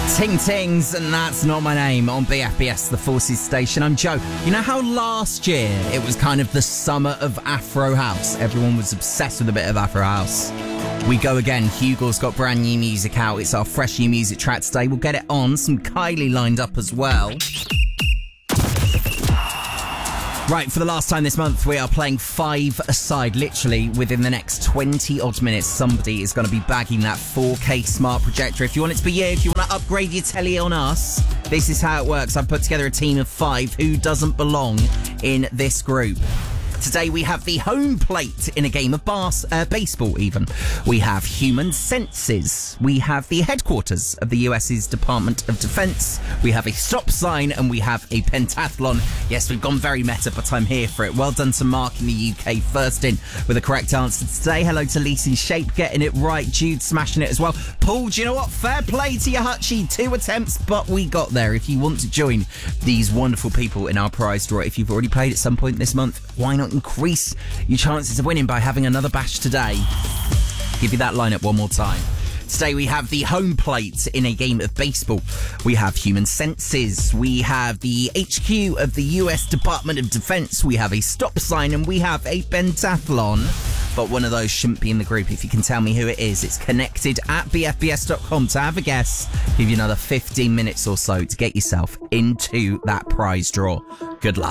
Ting Tings, and that's not my name on BFBS, the Forces station. I'm Joe. You know how last year it was kind of the summer of Afro House? Everyone was obsessed with a bit of Afro House. We go again. Hugo's got brand new music out. It's our fresh new music track today. We'll get it on. Some Kylie lined up as well. Right, for the last time this month, we are playing 5 aside. Literally, within the next 20 odd minutes, somebody is going to be bagging that 4K smart projector. If you want it to be you, if you want to upgrade your telly on us, this is how it works. I've put together a team of 5 who doesn't belong in this group. Today we have the home plate in a game of baseball even. We have human senses. We have the headquarters of the US's Department of Defense. We have a stop sign and we have a pentathlon. Yes, we've gone very meta, but I'm here for it. Well done to Mark in the UK, first in with the correct answer today. Hello to Lisa in Shape, getting it right. Jude smashing it as well. Paul, do you know what? Fair play to you, Hutchie. 2 attempts, but we got there. If you want to join these wonderful people in our prize draw, if you've already played at some point this month, why not increase your chances of winning by having another bash today? Give you that lineup one more time. Today we have the home plate in a game of baseball. We have human senses. We have the HQ of the US Department of Defense. We have a stop sign and we have a pentathlon. But one of those shouldn't be in the group. If you can tell me who it is, it's connected at bfbs.com to have a guess. Give you another 15 minutes or so to get yourself into that prize draw. Good luck.